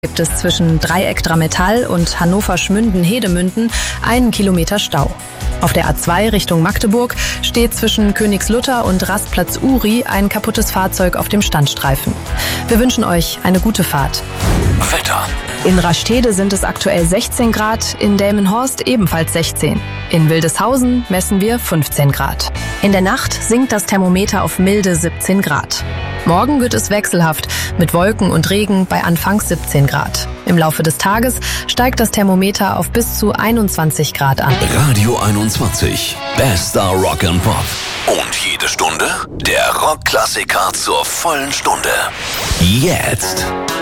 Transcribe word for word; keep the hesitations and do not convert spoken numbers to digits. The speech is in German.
Gibt es zwischen Dreieck-Drammetall und Hannover-Schmünden-Hedemünden einen Kilometer Stau. Auf der A zwei Richtung Magdeburg steht zwischen Königslutter und Rastplatz Uri ein kaputtes Fahrzeug auf dem Standstreifen. Wir wünschen euch eine gute Fahrt. Wetter. In Rastede sind es aktuell sechzehn Grad, in Delmenhorst ebenfalls sechzehn. In Wildeshausen messen wir fünfzehn Grad. In der Nacht sinkt das Thermometer auf milde siebzehn Grad. Morgen wird es wechselhaft mit Wolken und Regen bei anfangs siebzehn Grad. Im Laufe des Tages steigt das Thermometer auf bis zu einundzwanzig Grad an. Radio einundzwanzig. Bester Rock and Pop. Und jede Stunde der Rockklassiker zur vollen Stunde. Jetzt.